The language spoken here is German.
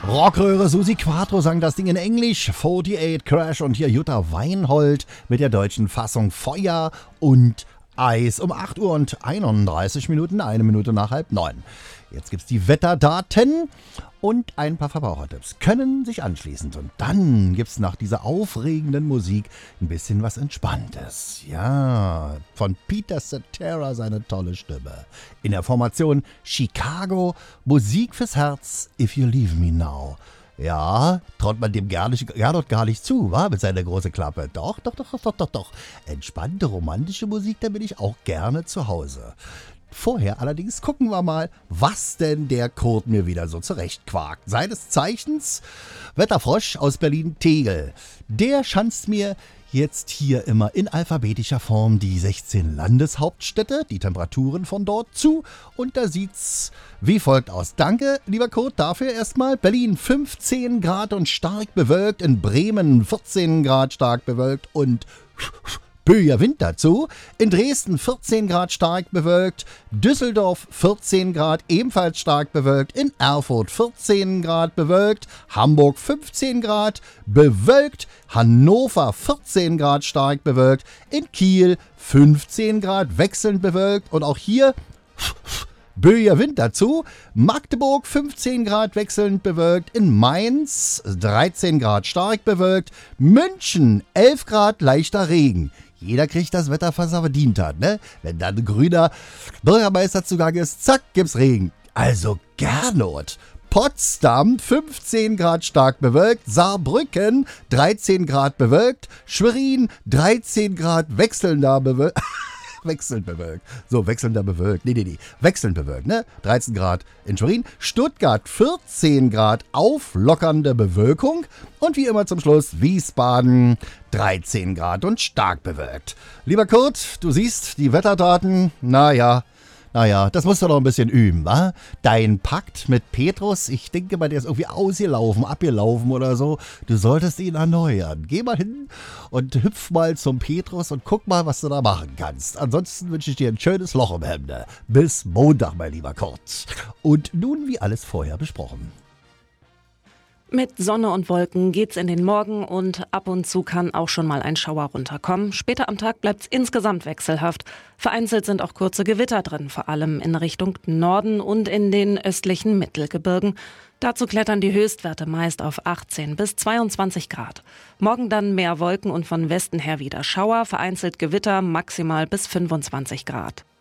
Rockröhre Susi Quattro sang das Ding in Englisch, 48 Crash und hier Jutta Weinhold mit der deutschen Fassung Feuer und Eis um 8 Uhr und 31 Minuten, 1 Minute nach 8:30. Jetzt gibt's die Wetterdaten und ein paar Verbrauchertipps können sich anschließen. Und dann gibt's nach dieser aufregenden Musik ein bisschen was Entspanntes. Ja, von Peter Cetera seine tolle Stimme. In der Formation Chicago, Musik fürs Herz, If You Leave Me Now. Ja, traut man dem gar nicht zu, wa? Mit seiner großen Klappe. Doch. Entspannte, romantische Musik, da bin ich auch gerne zu Hause. Vorher allerdings gucken wir mal, was denn der Kurt mir wieder so zurechtquakt. Seines Zeichens Wetterfrosch aus Berlin-Tegel. Der schanzt mir jetzt hier immer in alphabetischer Form die 16 Landeshauptstädte, die Temperaturen von dort zu. Und da sieht's wie folgt aus. Danke, lieber Kurt, dafür erstmal. Berlin 15 Grad und stark bewölkt. In Bremen 14 Grad stark bewölkt und böiger Wind dazu. In Dresden 14 Grad stark bewölkt. Düsseldorf 14 Grad ebenfalls stark bewölkt. In Erfurt 14 Grad bewölkt. Hamburg 15 Grad bewölkt. Hannover 14 Grad stark bewölkt. In Kiel 15 Grad wechselnd bewölkt. Und auch hier böiger Wind dazu. Magdeburg 15 Grad wechselnd bewölkt. In Mainz 13 Grad stark bewölkt. München 11 Grad leichter Regen. Jeder kriegt das Wetter, was er verdient hat, ne? Wenn dann ein grüner Bürgermeister zugange ist, zack, gibt's Regen. Also Gernot. Potsdam 15 Grad stark bewölkt, Saarbrücken 13 Grad bewölkt, Schwerin 13 Grad wechselnder bewölkt. Wechselnd bewölkt. So, wechselnder bewölkt. Nee. Wechselnd bewölkt, ne? 13 Grad in Schwerin. Stuttgart 14 Grad auflockernde Bewölkung. Und wie immer zum Schluss Wiesbaden 13 Grad und stark bewölkt. Lieber Kurt, du siehst die Wetterdaten. Naja, das musst du noch ein bisschen üben, wa? Dein Pakt mit Petrus, ich denke mal, der ist irgendwie abgelaufen oder so. Du solltest ihn erneuern. Geh mal hin und hüpf mal zum Petrus und guck mal, was du da machen kannst. Ansonsten wünsche ich dir ein schönes Loch im Hemde. Bis Montag, mein lieber Kurt. Und nun wie alles vorher besprochen. Mit Sonne und Wolken geht's in den Morgen und ab und zu kann auch schon mal ein Schauer runterkommen. Später am Tag bleibt's insgesamt wechselhaft. Vereinzelt sind auch kurze Gewitter drin, vor allem in Richtung Norden und in den östlichen Mittelgebirgen. Dazu klettern die Höchstwerte meist auf 18 bis 22 Grad. Morgen dann mehr Wolken und von Westen her wieder Schauer, vereinzelt Gewitter, maximal bis 25 Grad.